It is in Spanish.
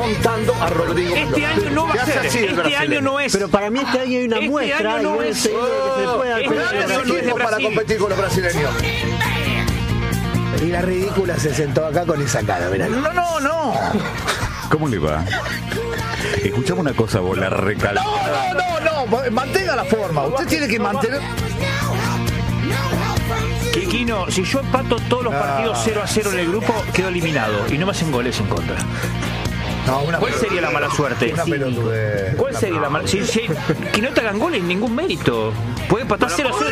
montando a Rodrigo. Este año no va a ser. Este año no es. Pero para mí este año hay una muestra. Este año no es. Que se le pueda Para competir con los brasileños. Y la ridícula se sentó acá con esa cara, mirá. No. ¿Cómo le va? Escuchame una cosa, vos la recalca. No. Mantenga la forma. Usted tiene que mantener. Quiquino, si yo empato todos los partidos 0-0 en el grupo, quedo eliminado y no me hacen goles en contra. ¿Cuál sería la mala suerte? ¿Cuál sería la mala suerte? Que no te hagan goles, ningún mérito. Puede empatar 0-0.